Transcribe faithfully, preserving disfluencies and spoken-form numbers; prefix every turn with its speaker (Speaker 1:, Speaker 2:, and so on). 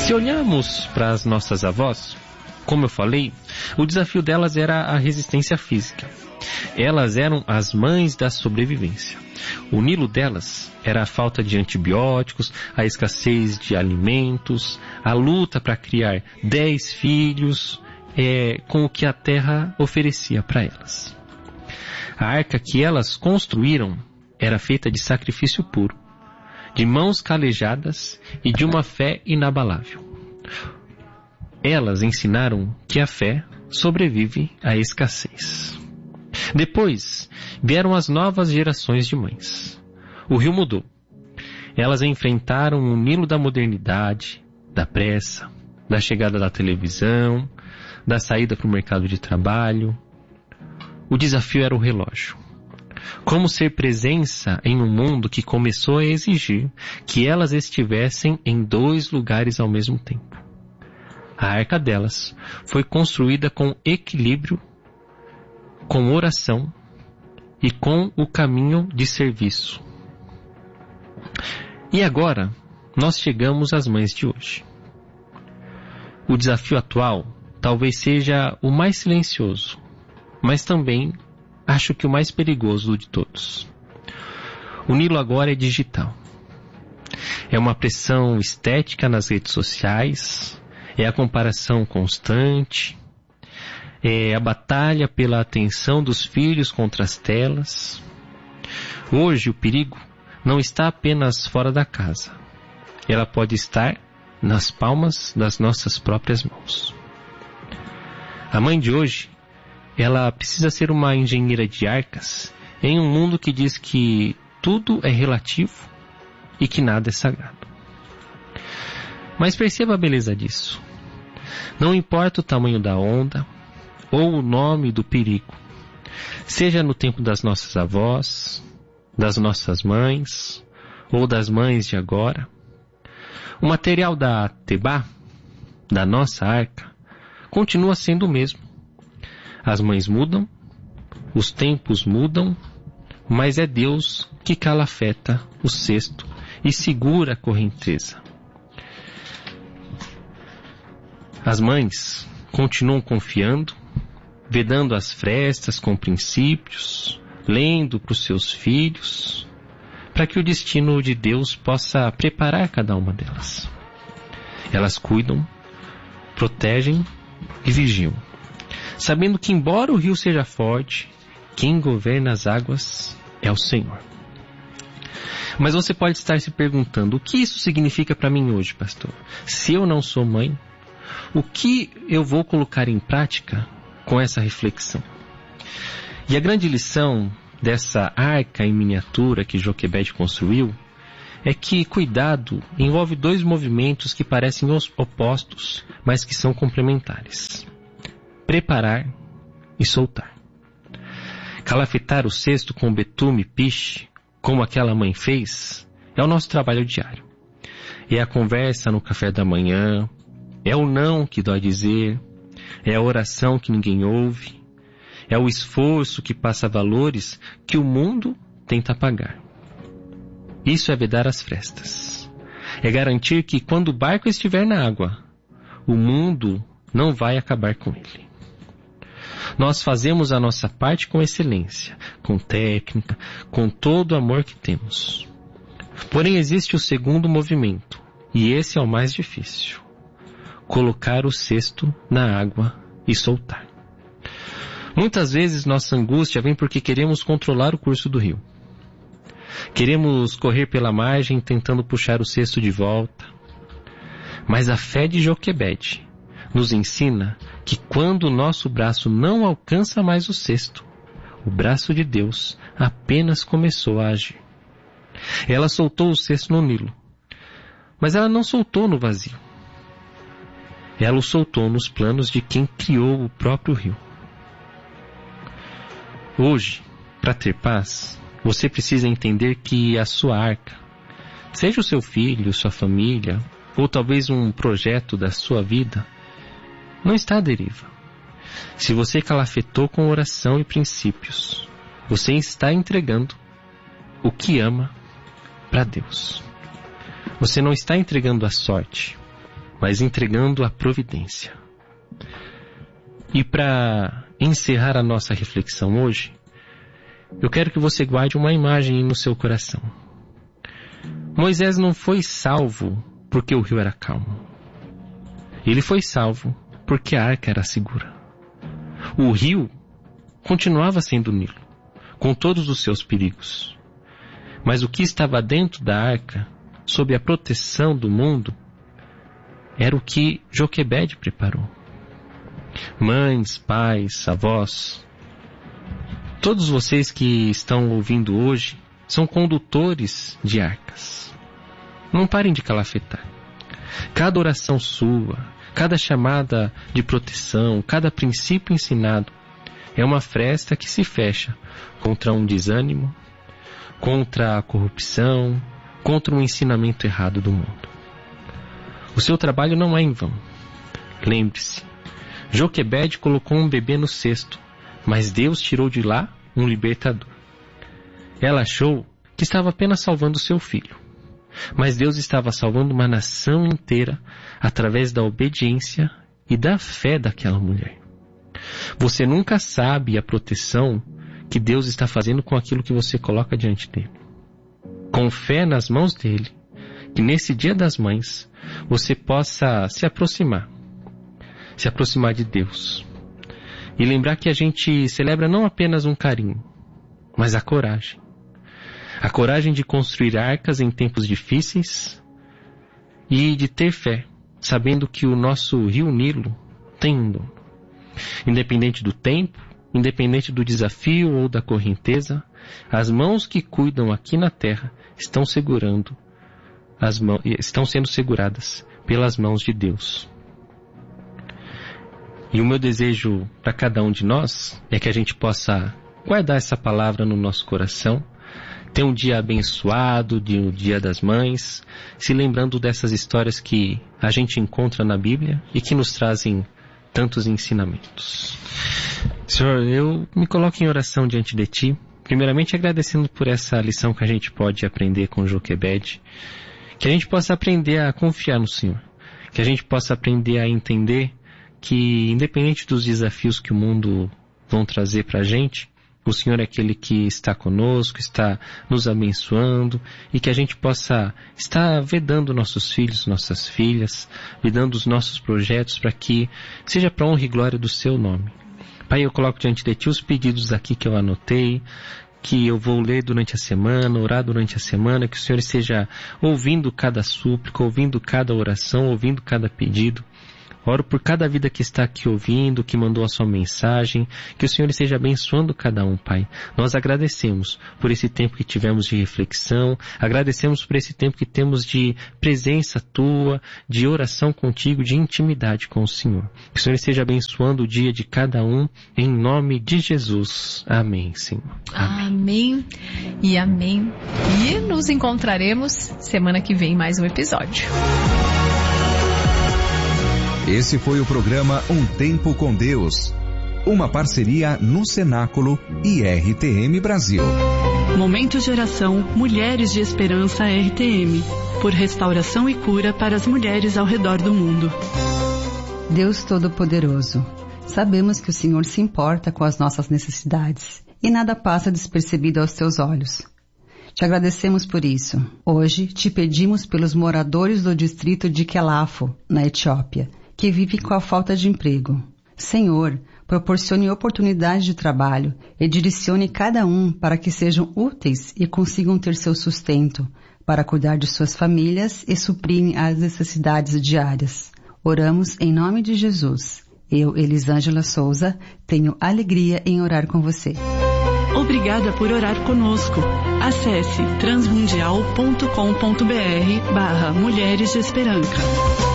Speaker 1: Se olharmos para as nossas avós, como eu falei, o desafio delas era a resistência física. Elas eram as mães da sobrevivência. O Nilo delas era a falta de antibióticos, a escassez de alimentos, a luta para criar dez filhos é, com o que a terra oferecia para elas. A arca que elas construíram era feita de sacrifício puro, de mãos calejadas e de uma fé inabalável. Elas ensinaram que a fé sobrevive à escassez. Depois vieram as novas gerações de mães. O rio mudou. Elas enfrentaram o Nilo da modernidade, da pressa, da chegada da televisão, da saída para o mercado de trabalho. O desafio era o relógio. Como ser presença em um mundo que começou a exigir que elas estivessem em dois lugares ao mesmo tempo. A arca delas foi construída com equilíbrio, com oração e com o caminho de serviço. E agora, nós chegamos às mães de hoje. O desafio atual talvez seja o mais silencioso, mas também acho que o mais perigoso de todos. O Nilo agora é digital. É uma pressão estética nas redes sociais, é a comparação constante, é a batalha pela atenção dos filhos contra as telas. Hoje o perigo não está apenas fora da casa. Ela pode estar nas palmas das nossas próprias mãos. A mãe de hoje, ela precisa ser uma engenheira de arcas em um mundo que diz que tudo é relativo e que nada é sagrado. Mas perceba a beleza disso. Não importa o tamanho da onda ou o nome do perigo, seja no tempo das nossas avós, das nossas mães ou das mães de agora, o material da Tebá, da nossa arca, continua sendo o mesmo. As mães mudam, os tempos mudam, mas é Deus que calafeta o cesto e segura a correnteza. As mães continuam confiando, vedando as frestas com princípios, lendo para os seus filhos, para que o destino de Deus possa preparar cada uma delas. Elas cuidam, protegem e vigiam, sabendo que embora o rio seja forte, quem governa as águas é o Senhor. Mas você pode estar se perguntando, o que isso significa para mim hoje, pastor? Se eu não sou mãe, o que eu vou colocar em prática com essa reflexão? E a grande lição dessa arca em miniatura que Joquebede construiu é que cuidado envolve dois movimentos que parecem opostos, mas que são complementares: preparar e soltar. Calafetar o cesto com betume e piche, como aquela mãe fez, é o nosso trabalho diário. É a conversa no café da manhã, é o não que dói dizer, é a oração que ninguém ouve, é o esforço que passa valores que o mundo tenta apagar. Isso é vedar as frestas. É garantir que quando o barco estiver na água, o mundo não vai acabar com ele. Nós fazemos a nossa parte com excelência, com técnica, com todo o amor que temos. Porém, existe o segundo movimento, e esse é o mais difícil: colocar o cesto na água e soltar. Muitas vezes nossa angústia vem porque queremos controlar o curso do rio. Queremos correr pela margem tentando puxar o cesto de volta. Mas a fé de Joquebede nos ensina que quando o nosso braço não alcança mais o cesto, o braço de Deus apenas começou a agir. Ela soltou o cesto no Nilo, mas ela não soltou no vazio. Ela o soltou nos planos de quem criou o próprio rio. Hoje, para ter paz, você precisa entender que a sua arca, seja o seu filho, sua família, ou talvez um projeto da sua vida, não está à deriva. Se você calafetou com oração e princípios, você está entregando o que ama para Deus. Você não está entregando a sorte, mas entregando a providência. E para encerrar a nossa reflexão hoje, eu quero que você guarde uma imagem no seu coração. Moisés não foi salvo porque o rio era calmo. Ele foi salvo porque a arca era segura. O rio continuava sendo o Nilo, com todos os seus perigos. Mas o que estava dentro da arca, sob a proteção do mundo, era o que Joquebede preparou. Mães, pais, avós, todos vocês que estão ouvindo hoje são condutores de arcas. Não parem de calafetar. Cada oração sua, cada chamada de proteção, cada princípio ensinado é uma fresta que se fecha contra um desânimo, contra a corrupção, contra um ensinamento errado do mundo. O seu trabalho não é em vão. Lembre-se, Joquebede colocou um bebê no cesto, mas Deus tirou de lá um libertador. Ela achou que estava apenas salvando seu filho, mas Deus estava salvando uma nação inteira através da obediência e da fé daquela mulher. Você nunca sabe a proteção que Deus está fazendo com aquilo que você coloca diante dele. Com fé nas mãos dele, que nesse Dia das Mães você possa se aproximar, se aproximar de Deus. E lembrar que a gente celebra não apenas um carinho, mas a coragem. A coragem de construir arcas em tempos difíceis e de ter fé, sabendo que o nosso rio Nilo tem um dono. Independente do tempo, independente do desafio ou da correnteza, as mãos que cuidam aqui na terra estão segurando, as mãos, estão sendo seguradas pelas mãos de Deus. E o meu desejo para cada um de nós é que a gente possa guardar essa palavra no nosso coração, ter um dia abençoado, de um Dia das Mães, se lembrando dessas histórias que a gente encontra na Bíblia e que nos trazem tantos ensinamentos. Senhor, eu me coloco em oração diante de Ti, primeiramente agradecendo por essa lição que a gente pode aprender com Joquebede, que a gente possa aprender a confiar no Senhor, que a gente possa aprender a entender que, independente dos desafios que o mundo vão trazer para a gente, o Senhor é aquele que está conosco, está nos abençoando, e que a gente possa estar vedando nossos filhos, nossas filhas, vedando os nossos projetos para que seja para a honra e glória do Seu nome. Pai, eu coloco diante de Ti os pedidos aqui que eu anotei, que eu vou ler durante a semana, orar durante a semana, que o Senhor esteja ouvindo cada súplica, ouvindo cada oração, ouvindo cada pedido. Oro por cada vida que está aqui ouvindo, que mandou a sua mensagem, que o Senhor esteja abençoando cada um, Pai. Nós agradecemos por esse tempo que tivemos de reflexão, agradecemos por esse tempo que temos de presença Tua, de oração contigo, de intimidade com o Senhor. Que o Senhor esteja abençoando o dia de cada um, em nome de Jesus. Amém, Senhor. Amém.
Speaker 2: Amém e amém. E nos encontraremos semana que vem em mais um episódio.
Speaker 3: Esse foi o programa Um Tempo com Deus, uma parceria no Cenáculo e R T M Brasil.
Speaker 4: Momento de oração Mulheres de Esperança R T M, por restauração e cura para as mulheres ao redor do mundo.
Speaker 5: Deus Todo-Poderoso, sabemos que o Senhor se importa com as nossas necessidades e nada passa despercebido aos Teus olhos. Te agradecemos por isso. Hoje te pedimos pelos moradores do distrito de Quelafo, na Etiópia, que vive com a falta de emprego. Senhor, proporcione oportunidades de trabalho e direcione cada um para que sejam úteis e consigam ter seu sustento, para cuidar de suas famílias e suprirem as necessidades diárias. Oramos em nome de Jesus. Eu, Elisângela Souza, tenho alegria em orar com você.
Speaker 4: Obrigada por orar conosco. Acesse transmundial ponto com ponto br barra Mulheres de Esperança.